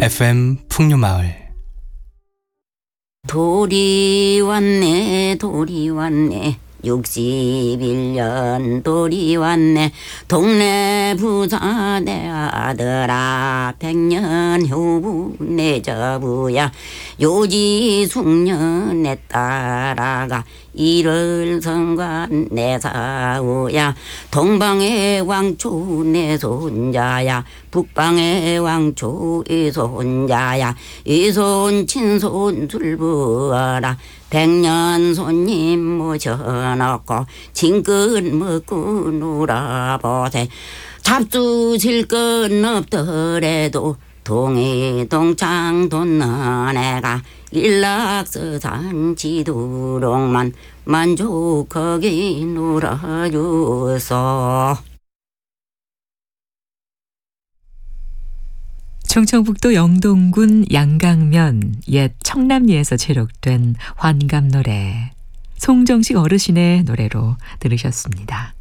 FM 풍류마을. 돌이 왔네 돌이 왔네 61년 돌이 왔네 동네 부자 내 아들아 100년 효부 내 저부야 요지 숙년 내 딸아가 일을 성관 내 사우야 동방의 왕초 내 손자야 북방의 왕초 이 손자야 이 손 친손 줄부어라 100년 손님 모셔놓고 진끝 먹고 놀아보세 잡수질 건 없더라도 동해동창 돋는 애가 일락서산 지도록만 만족하게 놀아주소. 충청북도 영동군 양강면 옛 청남리에서 제록된 환갑노래, 송정식 어르신의 노래로 들으셨습니다.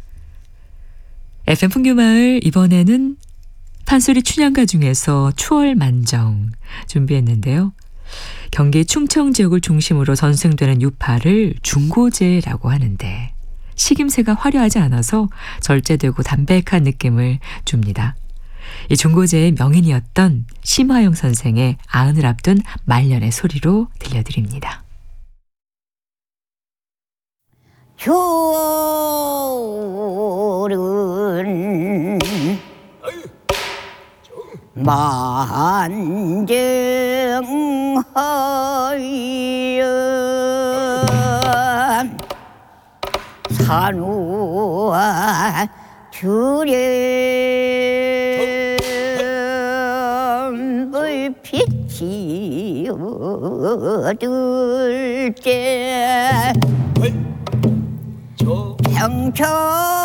FM 풍류마을, 이번에는 판소리 춘향가 중에서 추월만정 준비했는데요. 경기 충청 지역을 중심으로 전승되는 유파를 중고제라고 하는데 식임새가 화려하지 않아서 절제되고 담백한 느낌을 줍니다. 이 중고제의 명인이었던 심화영 선생의 아흔을 앞둔 말년의 소리로 들려드립니다. 효른 만정하여 산우와 주рем을 빛이 얻을 때 평천